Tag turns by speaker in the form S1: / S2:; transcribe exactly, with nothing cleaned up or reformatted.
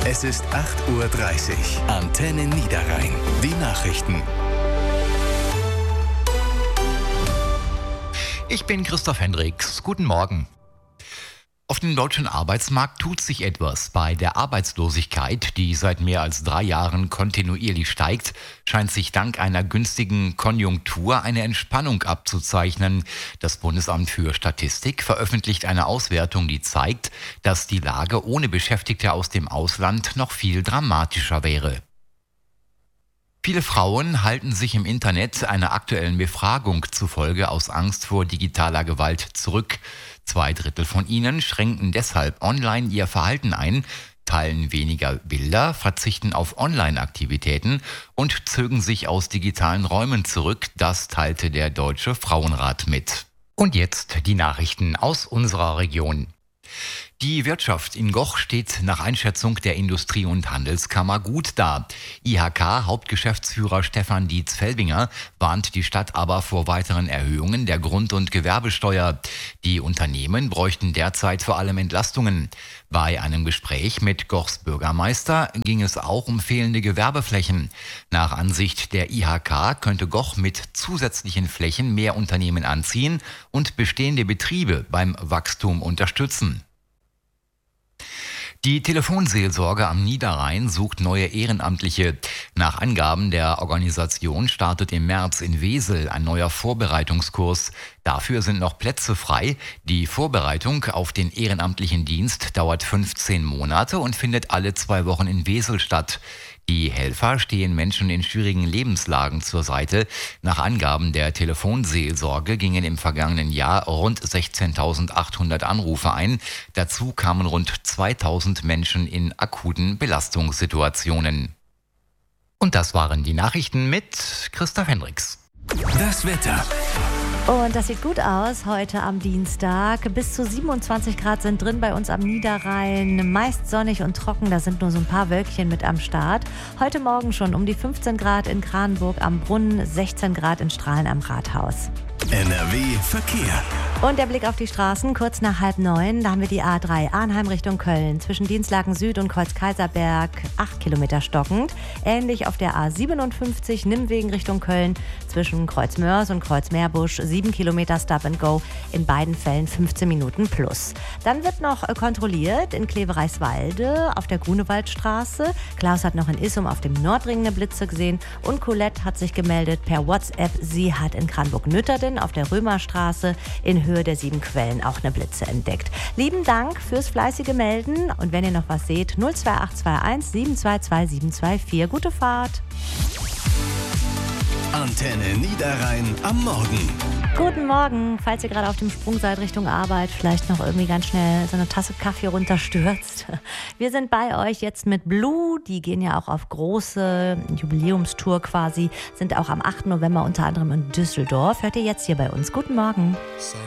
S1: Es ist acht Uhr dreißig. Antenne Niederrhein. Die Nachrichten.
S2: Ich bin Christoph Hendricks. Guten Morgen. Auf dem deutschen Arbeitsmarkt tut sich etwas. Bei der Arbeitslosigkeit, die seit mehr als drei Jahren kontinuierlich steigt, scheint sich dank einer günstigen Konjunktur eine Entspannung abzuzeichnen. Das Bundesamt für Statistik veröffentlicht eine Auswertung, die zeigt, dass die Lage ohne Beschäftigte aus dem Ausland noch viel dramatischer wäre. Viele Frauen halten sich im Internet einer aktuellen Befragung zufolge aus Angst vor digitaler Gewalt zurück. Zwei Drittel von ihnen schränken deshalb online ihr Verhalten ein, teilen weniger Bilder, verzichten auf Online-Aktivitäten und zögen sich aus digitalen Räumen zurück. Das teilte der Deutsche Frauenrat mit. Und jetzt die Nachrichten aus unserer Region. Die Wirtschaft in Goch steht nach Einschätzung der Industrie- und Handelskammer gut da. I H K-Hauptgeschäftsführer Stefan Dietz-Felbinger warnt die Stadt aber vor weiteren Erhöhungen der Grund- und Gewerbesteuer. Die Unternehmen bräuchten derzeit vor allem Entlastungen. Bei einem Gespräch mit Gochs Bürgermeister ging es auch um fehlende Gewerbeflächen. Nach Ansicht der I H K könnte Goch mit zusätzlichen Flächen mehr Unternehmen anziehen und bestehende Betriebe beim Wachstum unterstützen. Die Telefonseelsorge am Niederrhein sucht neue Ehrenamtliche. Nach Angaben der Organisation startet im März in Wesel ein neuer Vorbereitungskurs. Dafür sind noch Plätze frei. Die Vorbereitung auf den ehrenamtlichen Dienst dauert fünfzehn Monate und findet alle zwei Wochen in Wesel statt. Die Helfer stehen Menschen in schwierigen Lebenslagen zur Seite. Nach Angaben der Telefonseelsorge gingen im vergangenen Jahr rund sechzehntausendachthundert Anrufe ein. Dazu kamen rund zweitausend Menschen in akuten Belastungssituationen. Und das waren die Nachrichten mit Christoph Hendricks.
S1: Das Wetter.
S3: Und das sieht gut aus heute am Dienstag. Bis zu siebenundzwanzig Grad sind drin bei uns am Niederrhein. Meist sonnig und trocken, da sind nur so ein paar Wölkchen mit am Start. Heute Morgen schon um die fünfzehn Grad in Kranenburg am Brunnen, sechzehn Grad in Strahlen am Rathaus.
S1: N R W Verkehr.
S3: Und der Blick auf die Straßen, kurz nach halb neun, da haben wir die A drei Arnheim Richtung Köln. Zwischen Dienstlaken Süd und Kreuz-Kaiserberg acht Kilometer stockend. Ähnlich auf der A siebenundfünfzig Nimmwegen Richtung Köln. Zwischen Kreuz-Mörs und Kreuz-Meerbusch sieben Kilometer Stop and Go. In beiden Fällen fünfzehn Minuten plus. Dann wird noch kontrolliert in Klevereichswalde auf der Grunewaldstraße. Klaus hat noch in Issum auf dem Nordring eine Blitze gesehen. Und Colette hat sich gemeldet per WhatsApp. Sie hat in Kranburg-Nütterdin auf der Römerstraße in Höhe der sieben Quellen auch eine Blitze entdeckt. Lieben Dank fürs fleißige Melden und wenn ihr noch was seht, null zwei acht zwei eins sieben zwei zwei sieben zwei vier. Gute Fahrt!
S1: Antenne Niederrhein am Morgen.
S3: Guten Morgen, falls ihr gerade auf dem Sprung seid Richtung Arbeit, vielleicht noch irgendwie ganz schnell so eine Tasse Kaffee runterstürzt. Wir sind bei euch jetzt mit Blue, die gehen ja auch auf große Jubiläumstour quasi, sind auch am achten November unter anderem in Düsseldorf. Hört ihr jetzt hier bei uns. Guten Morgen.